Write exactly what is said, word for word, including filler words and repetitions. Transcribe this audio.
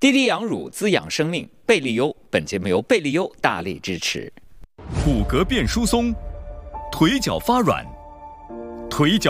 滴滴羊乳滋养生命，贝利优。本节目由贝利优大力支持。 骨骼变疏松，腿脚发软，腿脚